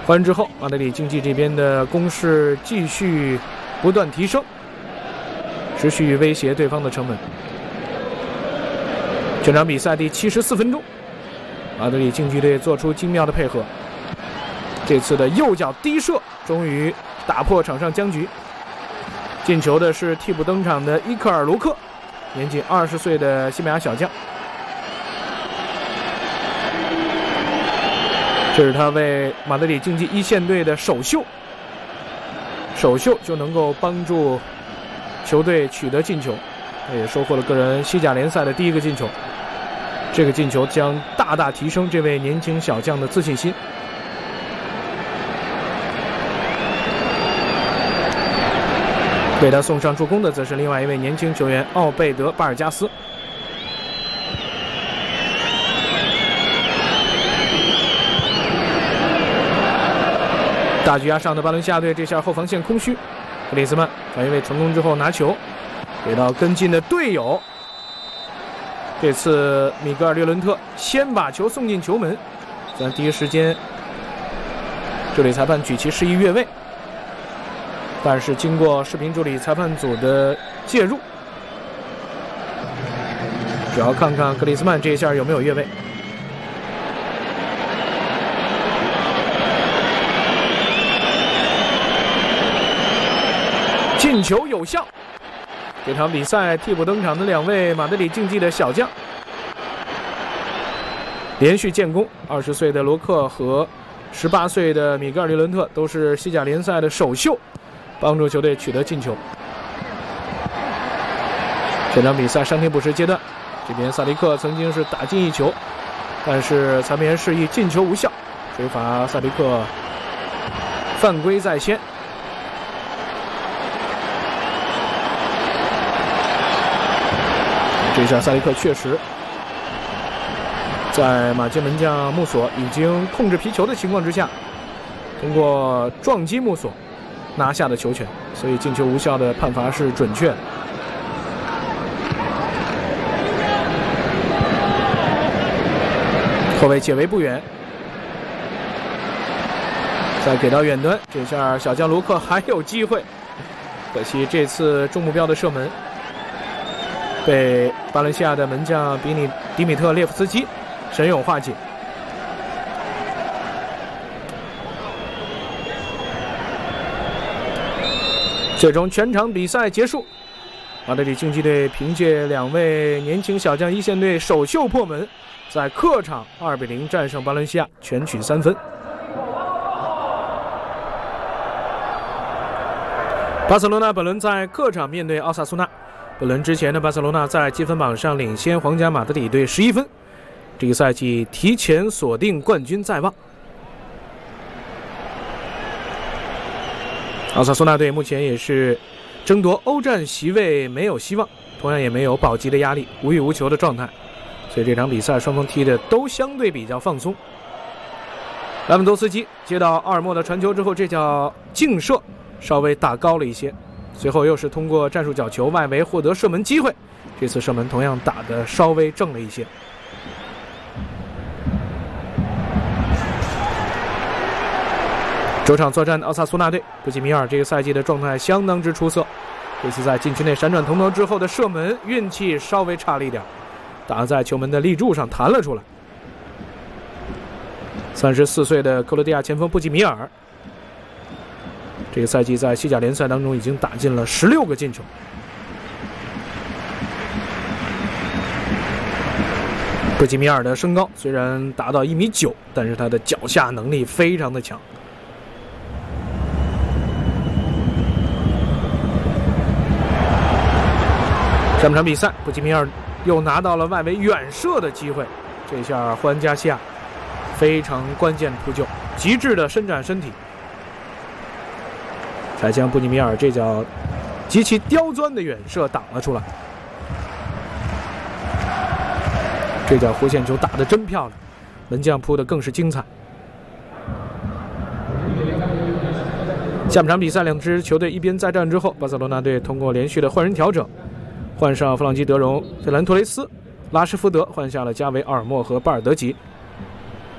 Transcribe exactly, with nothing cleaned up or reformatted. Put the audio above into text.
换人之后，马德里竞技这边的攻势继续不断提升，持续威胁对方的城门。全场比赛第七十四分钟，马德里竞技队做出精妙的配合，这次的右脚低射终于打破场上僵局。进球的是替补登场的伊克尔卢克，年仅二十岁的西班牙小将。这是他为马德里竞技一线队的首秀，首秀就能够帮助球队取得进球，他也收获了个人西甲联赛的第一个进球。这个进球将大大提升这位年轻小将的自信心。为他送上助攻的则是另外一位年轻球员奥贝德·巴尔加斯。大局压上的巴伦西亚队这下后防线空虚，克里斯曼反越位成功之后拿球给到跟进的队友，这次米格尔·略伦特先把球送进球门，在第一时间助理裁判举旗示意越位，但是经过视频助理裁判组的介入，主要看看克里斯曼这一下有没有越位。进球有效。这场比赛替补登场的两位马德里竞技的小将连续建功，二十岁的罗克和十八岁的米格尔·略伦特都是西甲联赛的首秀，帮助球队取得进球。这场比赛伤停补时阶段，这边萨利克曾经是打进一球，但是裁判员示意进球无效，吹罚萨利克犯规在先。这下萨利克确实在马竞门将穆索已经控制皮球的情况之下，通过撞击穆索拿下的球权，所以进球无效的判罚是准确的。后卫解围不远，再给到远端，这下小将卢克还有机会，可惜这次中目标的射门被巴伦西亚的门将比尼迪米特列夫斯基神勇化解。最终全场比赛结束，马德里竞技队凭借两位年轻小将一线队首秀破门，在客场二比零战胜巴伦西亚，全取三分。巴塞罗那本轮在客场面对奥萨苏纳。本轮之前的巴塞罗那在积分榜上领先皇家马德里队十一分，这个赛季提前锁定冠军在望。奥萨苏纳队目前也是争夺欧战席位没有希望，同样也没有保级的压力，无欲无求的状态，所以这场比赛双方踢的都相对比较放松。拉文多斯基接到奥尔莫的传球之后，这叫劲射，稍微打高了一些，随后又是通过战术角球外围获得射门机会，这次射门同样打得稍微正了一些。主场作战的奥萨苏纳队，布基米尔这个赛季的状态相当之出色，这次在禁区内闪转腾挪之后的射门运气稍微差了一点，打在球门的立柱上弹了出来。三十四岁的克罗地亚前锋布基米尔，这个赛季在西甲联赛当中已经打进了十六个进球。布基米尔的身高虽然达到一米九，但是他的脚下能力非常的强。下半场比赛，布基米尔又拿到了外围远射的机会，这下胡安加西亚非常关键扑救，极致的伸展身体，才将布基米尔这脚极其刁钻的远射挡了出来。这脚弧线球打得真漂亮，门将扑得更是精彩。下半场比赛，两支球队一边再战之后，巴塞罗那队通过连续的换人调整，换上弗朗基·德容、费兰托雷斯、拉什福德，换下了加维·奥尔莫和巴尔德吉。